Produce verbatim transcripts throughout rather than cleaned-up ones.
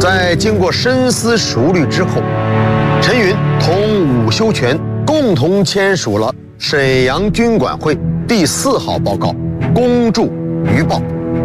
在经过深思熟虑之后，陈云同伍修权共同签署了沈阳军管会第四号报告，公诸于报。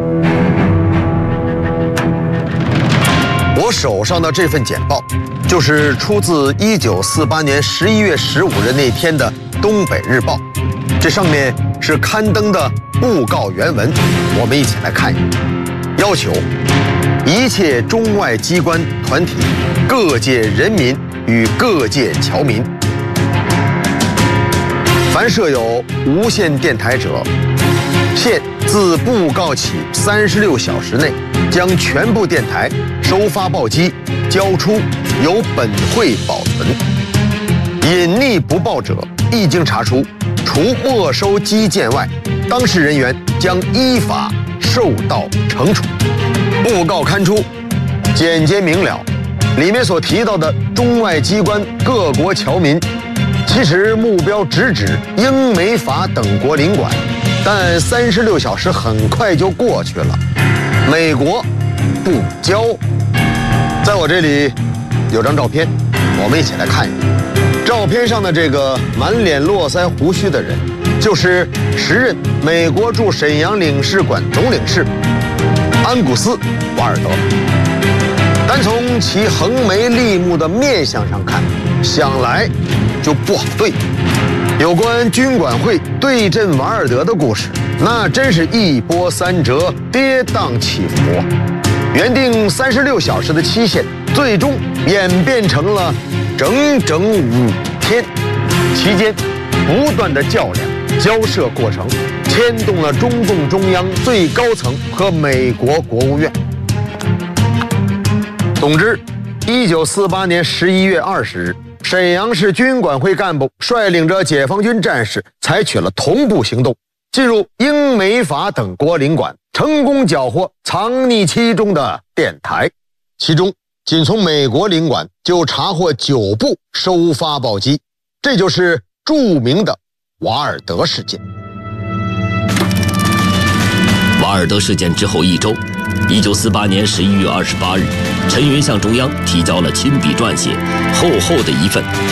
我手上的这份简报，就是出自一九四八年十一月十五日那天的《东北日报》，这上面是刊登的布告原文，我们一起来看一看。要求一切中外机关团体、各界人民与各界侨民，凡设有无线电台者，现自布告起三十六小时内，将全部电台收发报机交出，由本会保存。隐匿不报者，一经查出，除没收机件外，当事人员将依法受到惩处。布告刊出，简洁明了，里面所提到的中外机关、各国侨民，其实目标直指英美法等国领馆，但三十六小时很快就过去了，美国不交。在我这里有张照片，我们一起来看一看。照片上的这个满脸络腮胡须的人，就是时任美国驻沈阳领事馆总领事安古斯·瓦尔德。单从其横眉立目的面相上看，想来就不好对。有关军管会对阵瓦尔德的故事，那真是一波三折，跌宕起伏。原定三十六小时的期限，最终演变成了整整五天，期间不断的较量、交涉过程，牵动了中共中央最高层和美国国务院。总之，一九四八年十一月二十日，沈阳市军管会干部率领着解放军战士，采取了同步行动，进入英美法等国领馆，成功缴获藏匿其中的电台。其中仅从美国领馆就查获九部收发报机，这就是著名的瓦尔德事件。 瓦尔德事件之后一周，一九四八年十一月二十八日，陈云向中央提交了亲笔撰写、厚厚的一份